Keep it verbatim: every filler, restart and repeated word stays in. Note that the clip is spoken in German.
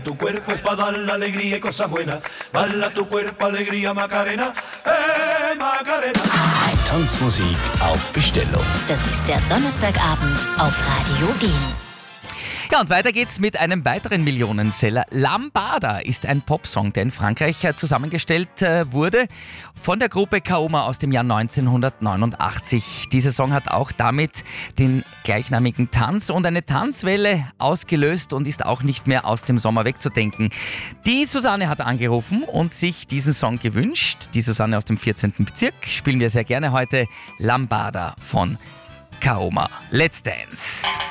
Tu cuerpo es para dar la alegría y cosas buenas. Bala tu cuerpo, alegría, Macarena. Hey, Macarena. Tanzmusik auf Bestellung. Das ist der Donnerstagabend auf Radio Wien. Ja, und weiter geht's mit einem weiteren Millionenseller. Lambada ist ein Popsong, der in Frankreich zusammengestellt wurde von der Gruppe Kaoma aus dem Jahr neunzehnhundertneunundachtzig. Dieser Song hat auch damit den gleichnamigen Tanz und eine Tanzwelle ausgelöst und ist auch nicht mehr aus dem Sommer wegzudenken. Die Susanne hat angerufen und sich diesen Song gewünscht. Die Susanne aus dem vierzehnten Bezirk spielen wir sehr gerne heute. Lambada von Kaoma. Let's Dance!